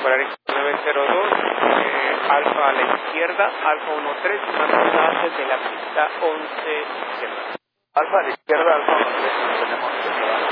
Volaris 902, Alfa a la izquierda, Alfa 13, marca desde la pista 11 izquierda. Alfa a la izquierda, Alfa 13, tenemos que